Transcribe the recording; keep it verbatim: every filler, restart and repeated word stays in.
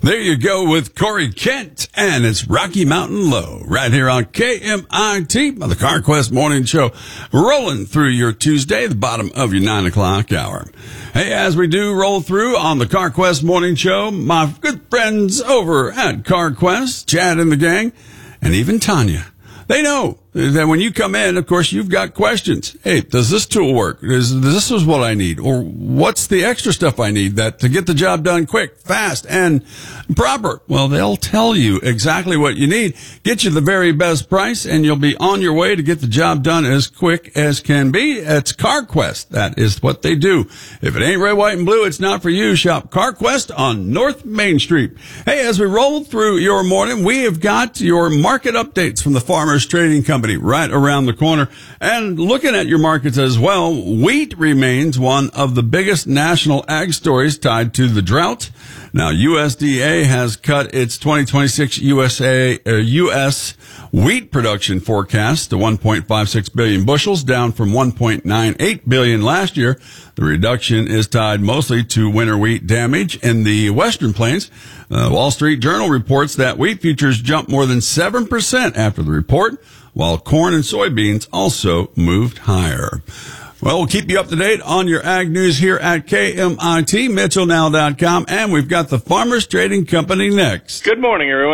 There you go with Corey Kent, and it's Rocky Mountain Low right here on K M I T on the CarQuest Morning Show, rolling through your Tuesday, the bottom of your nine o'clock hour. Hey, as we do roll through on the CarQuest Morning Show, my good friends over at CarQuest, Chad and the gang, and even Tanya, they know that when you come in, of course, you've got questions. Hey, does this tool work? Is this is what I need? Or what's the extra stuff I need that to get the job done quick, fast, and proper? Well, they'll tell you exactly what you need, get you the very best price, and you'll be on your way to get the job done as quick as can be. It's CarQuest. That is what they do. If it ain't red, white, and blue, it's not for you. Shop CarQuest on North Main Street. Hey, as we roll through your morning, we have got your market updates from the Farmers Trading Company right around the corner. And looking at your markets as well, wheat remains one of the biggest national ag stories tied to the drought. Now, U S D A has cut its twenty twenty-six U S A, uh, U S wheat production forecast to one point five six billion bushels, down from one point nine eight billion last year. The reduction is tied mostly to winter wheat damage in the Western Plains. The Wall Street Journal reports that wheat futures jumped more than seven percent after the report, while corn and soybeans also moved higher. Well, we'll keep you up to date on your ag news here at K M I T, Mitchell Now dot com, and we've got the Farmers Trading Company next. Good morning, everyone.